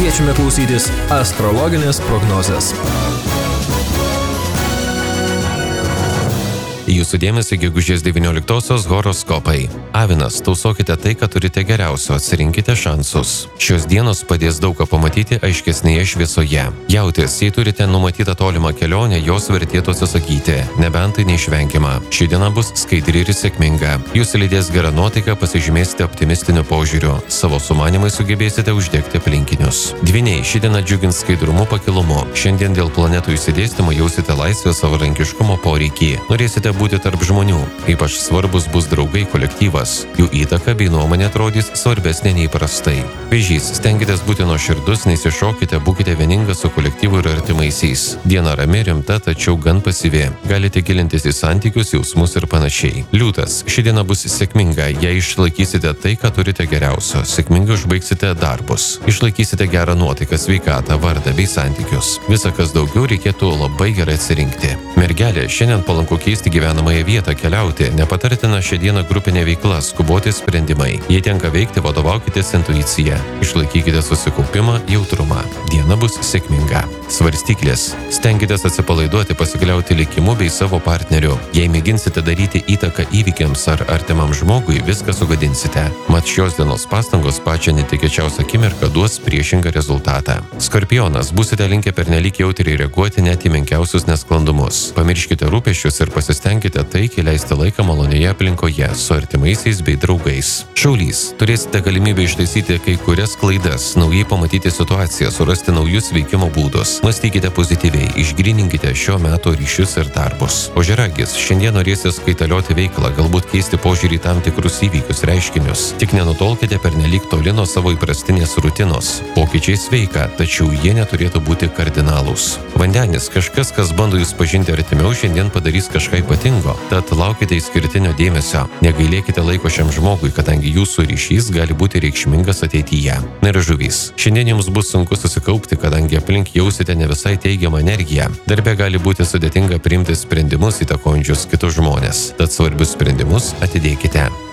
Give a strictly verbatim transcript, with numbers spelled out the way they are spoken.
kviečiame klausytis astrologinės prognozės. Jūsų dėmesį gegužės devynioliktosios horoskopai. Avinas, tausokite tai, ką turite geriausio, atsirinkite šansus. Šios dienos padės daug ką pamatyti aiškesnėje šviesoje. Jautis, jei turite numatytą tolimą kelionę, jos vertėtų atsisakyti, nebent tai neišvengiama. Ši diena bus skaidri ir sėkminga. Jūs lydės gerą nuotaiką, pasižymėsite optimistiniu požiūriu. Savo sumanimai sugebėsite uždegti aplinkinius. Dvyniai, ši diena džiugins skaidrumu, pakilumu. Šiandien dėl planetų išsidėstymo jausite laisvę, savarankiškumo poreikį. Norėsite būti tarp žmonių. Ypač svarbus bus draugai, kolektyvas. Jų įtaka bei nuomonė atrodys svarbesnė nei prastai. Vėžys, stenkitės būti nuoširdus, nesišokite, būkite vieningas su kolektyvu ir artimaisiais. Diena rami, rimta, tačiau gan pasyvi. Galite gilintis į santykius, jausmus ir panašiai. Liūtas, ši diena bus sėkminga, jei išlaikysite tai, ką turite geriausio. Sėkmingai užbaigsite darbus. Išlaikysite gerą nuotaiką, sveikatą, vardą bei santykius. Visa, kas daugiau, reikėtų labai gerai atsirinkti. Mergelė, šiandien palanku keisti gyvenamąją vietą, keliauti, nepatartina šią dieną grupinė veikla, skuboti sprendimai. Jei tenka veikti, vadovaukitės intuicija. Išlaikykite susikaupimą, jautrumą. Diena bus sėkminga. Svarstyklės. Stenkitės atsipalaiduoti, pasikliauti likimu bei savo partneriu. Jei mėginsite daryti įtaką įvykiams ar artimam žmogui, viską sugadinsite. Mat šios dienos pastangos pačią netikėčiausią akimirką duos priešingą rezultatą. Skorpionas, būsite linkę pernelyg jautriai reaguoti net į menkiausius nesklandumus. Pamirškite rūpesčius ir pasistengkite taikiai leisti laiką malonioje aplinkoje su artimaisiais bei draugais. Šaulys, turėsite galimybę ištaisyti kai kurias klaidas, naujai pamatyti situaciją, surasti naujus veikimo būdus. Mąstykite pozityviai, išgrininkite šio meto ryšius ir darbus. Ožiaragis, šiandien norėsis kaitalioti veiklą, galbūt keisti požiūrį į tam tikrus įvykius, reiškinius. Tik nenutolkite pernelyg toli nuo savo įprastinės rutinos. Pokyčiai sveika, tačiau jie neturėtų būti kardinalūs. Vandenis, kažkas, kas bando jūs pažinti artimiau, šiandien padarys kažką ypatingo, tad laukite išskirtinio dėmesio. Negailėkite laiko šiam žmogui, kadangi jūsų ryšys gali būti reikšmingas ateityje. Na ir žuvys, šiandien jums bus sunku susikaupti, kadangi aplink jausite ne visai teigiamą energiją. Darbe gali būti sudėtinga priimti sprendimus įtakojančius kitus žmones, tad svarbius sprendimus atidėkite.